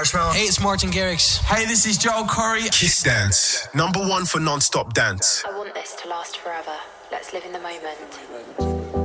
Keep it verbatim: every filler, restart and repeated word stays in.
Marshmallow. Hey, it's Martin Garrix. Hey, this is Joel Corey. Kiss Dance, number one for non-stop dance. I want this to last forever. Let's live in the moment.